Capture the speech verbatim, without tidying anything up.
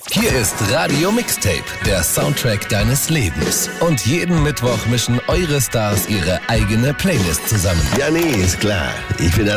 Hier ist Radio Mixtape, der Soundtrack deines Lebens. Und jeden Mittwoch mischen eure Stars ihre eigene Playlist zusammen. Ja, nee, ist klar. Ich bin